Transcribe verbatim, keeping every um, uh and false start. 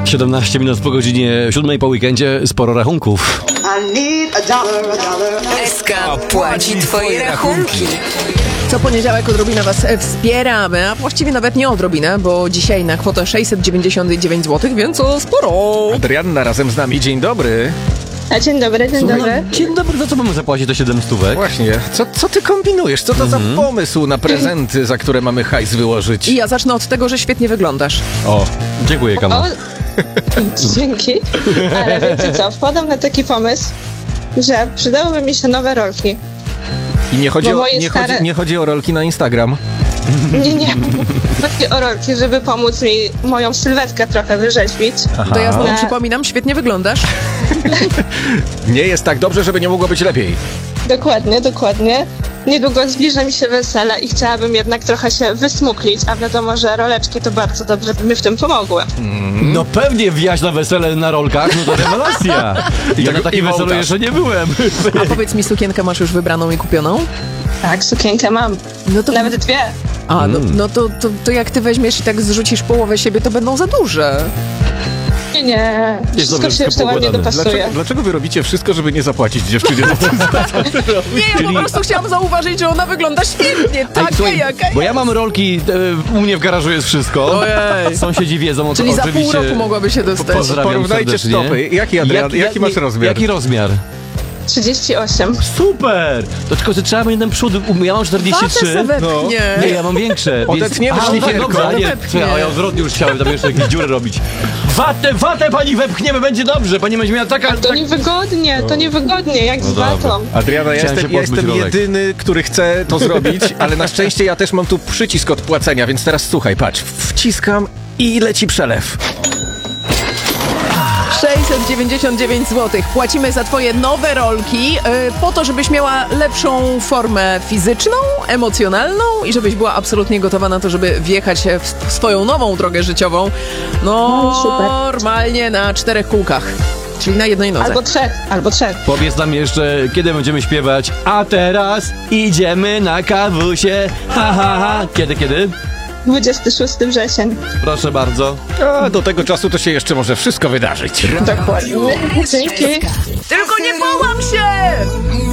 siedemnaście minut po godzinie siódmej po weekendzie, sporo rachunków. S K płaci twoje rachunki. Co poniedziałek odrobinę was wspieramy, a właściwie nawet nie odrobinę, bo dzisiaj na kwotę sześćset dziewięćdziesiąt dziewięć złotych, więc o sporo. Adrianna razem z nami, dzień dobry. A dzień dobry, dzień dobry. Dzień dobry, za co mamy zapłacić te siedem stówek? Właśnie, co, co ty kombinujesz? Co to Mhm. za pomysł na prezenty, za które mamy hajs wyłożyć? I ja zacznę od tego, że świetnie wyglądasz. O, dziękuję, O, Kama. dzięki. Ale wiecie co, wpadam na taki pomysł, że przydałyby mi się nowe rolki. I nie chodzi, bo o, moje nie, stare- chodzi, nie chodzi o rolki na Instagram. Nie, nie. Chodzi o rolki, żeby pomóc mi moją sylwetkę trochę wyrzeźbić. To ja znowu Na- przypominam, świetnie wyglądasz. Nie jest tak dobrze, żeby nie mogło być lepiej. Dokładnie, dokładnie. Niedługo zbliża mi się wesele i chciałabym jednak trochę się wysmuklić, a wiadomo, że roleczki to bardzo dobrze by mi w tym pomogły. No pewnie wjazd na wesele na rolkach, no to rewelacja. Ja na takim i weselu wołtasz. jeszcze nie byłem. A powiedz mi, sukienkę masz już wybraną i kupioną? Tak, sukienkę mam. No to... Nawet dwie. A, no, no to, to, to jak ty weźmiesz i tak zrzucisz połowę siebie, to będą za duże. Nie, nie. Wszystko dobrze, się wszystko jeszcze ładnie poukładane. dopasuje. Dlaczego, dlaczego wy robicie wszystko, żeby nie zapłacić dziewczynie za ten Nie, ja po prostu chciałam zauważyć, że ona wygląda świetnie. Ej, Taka słuchaj, jaka bo ja jest. mam rolki, e, u mnie w garażu jest wszystko. Ojej. Sąsiedzi wiedzą o Czyli to za pół oczywiście. roku mogłaby się dostać. Pozdrawiam Porównajcie serdecznie. stopy. Jaki, Adrian, jaki masz rozmiar? Jaki rozmiar? trzydzieści osiem. Super! To tylko, że trzeba mieć ten przód. Ja mam czterdzieści Watę se trzy. wepchnie. Nie, ja mam większe. Odetniemy A, no tak, szlifierką. dobrze, a nie, Wepchnie. słuchaj, a ja odwrotnie już chciałem tam jeszcze jakieś dziury robić. Watę, watę pani wepchniemy, będzie dobrze. Pani będzie miała taka... To tak... niewygodnie, to niewygodnie, jak z No dobra. watą. Adriana, ja Chciałem jestem, się ja pozbyć jestem rolek. jedyny, który chce to zrobić, ale na szczęście ja też mam tu przycisk od płacenia, więc teraz słuchaj, patrz, wciskam i leci przelew. sześćset dziewięćdziesiąt dziewięć złotych. Płacimy za twoje nowe rolki yy, po to, żebyś miała lepszą formę fizyczną, emocjonalną i żebyś była absolutnie gotowa na to, żeby wjechać w w swoją nową drogę życiową. No, No, super. normalnie na czterech kółkach. Czyli na jednej nodze. Albo trzech, albo trzech. Powiedz nam jeszcze, kiedy będziemy śpiewać. A teraz idziemy na kawusie. Ha, ha, ha. Kiedy, kiedy? dwudziestego szóstego września. Proszę bardzo. A do tego czasu to się jeszcze może wszystko wydarzyć. Dokładnie. Dzięki. Tylko nie połam się!